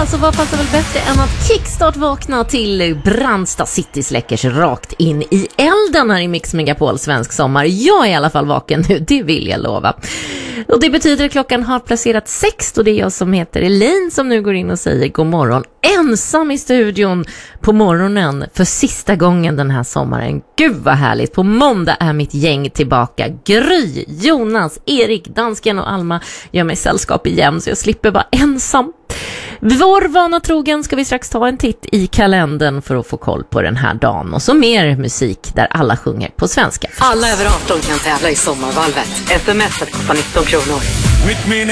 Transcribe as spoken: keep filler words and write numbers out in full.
så vad passar väl bättre än att kickstart vakna till Brandsta City släckers rakt in i elden här i Mix Megapol svensk sommar. Jag är i alla fall vaken nu, det vill jag lova. Och det betyder att klockan har passerat sex och det är jag som heter Elaine som nu går in och säger god morgon. Ensam i studion på morgonen för sista gången den här sommaren. Gud vad härligt. På måndag är mitt gäng tillbaka. Gry, Jonas, Erik, Dansken och Alma gör mig sällskap igen så jag slipper vara ensam. Vår vana trogen ska vi strax ta en titt i kalendern för att få koll på den här dagen. Och så mer musik där alla sjunger på svenska. Alla över arton kan tävla i sommarvalvet. S M S kostar nitton kronor.